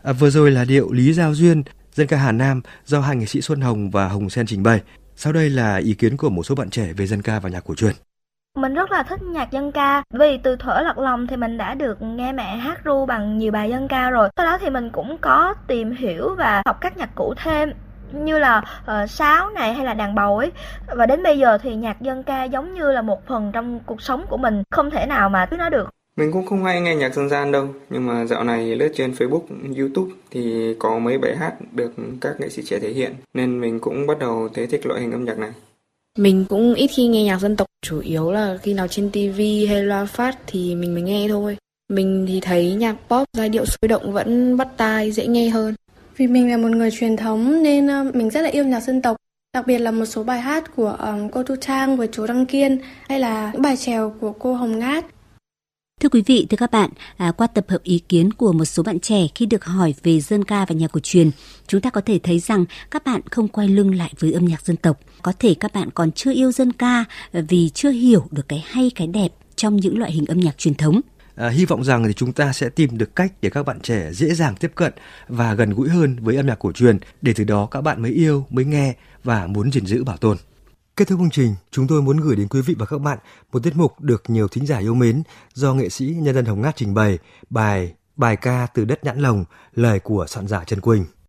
Vừa rồi là điệu Lý Giao Duyên, dân ca Hà Nam do hai nghệ sĩ Xuân Hồng và Hồng Sen trình bày. Sau đây là ý kiến của một số bạn trẻ về dân ca và nhạc cổ truyền. Mình rất là thích nhạc dân ca vì từ thuở lọt lòng thì mình đã được nghe mẹ hát ru bằng nhiều bài dân ca rồi. Sau đó thì mình cũng có tìm hiểu và học các nhạc cụ thêm như là sáo này hay là đàn bầu ấy. Và đến bây giờ thì nhạc dân ca giống như là một phần trong cuộc sống của mình, không thể nào mà thiếu nó được. Mình cũng không hay nghe nhạc dân gian đâu, nhưng mà dạo này lướt trên Facebook, YouTube thì có mấy bài hát được các nghệ sĩ trẻ thể hiện, nên mình cũng bắt đầu thấy thích loại hình âm nhạc này. Mình cũng ít khi nghe nhạc dân tộc, chủ yếu là khi nào trên TV hay loa phát thì mình mới nghe thôi. Mình thì thấy nhạc pop giai điệu sôi động vẫn bắt tai, dễ nghe hơn. Vì mình là một người truyền thống nên mình rất là yêu nhạc dân tộc, đặc biệt là một số bài hát của cô Thu Trang với chú Đăng Kiên hay là những bài chèo của cô Hồng Ngát. Thưa quý vị, thưa các bạn, qua tập hợp ý kiến của một số bạn trẻ khi được hỏi về dân ca và nhạc cổ truyền, chúng ta có thể thấy rằng các bạn không quay lưng lại với âm nhạc dân tộc. Có thể các bạn còn chưa yêu dân ca vì chưa hiểu được cái hay cái đẹp trong những loại hình âm nhạc truyền thống. Hy vọng rằng thì chúng ta sẽ tìm được cách để các bạn trẻ dễ dàng tiếp cận và gần gũi hơn với âm nhạc cổ truyền, để từ đó các bạn mới yêu, mới nghe và muốn gìn giữ bảo tồn. Kết thúc chương trình, chúng tôi muốn gửi đến quý vị và các bạn một tiết mục được nhiều thính giả yêu mến do nghệ sĩ nhân dân Hồng Ngát trình bày, bài ca từ đất Nhãn Lồng, lời của soạn giả Trần Quỳnh.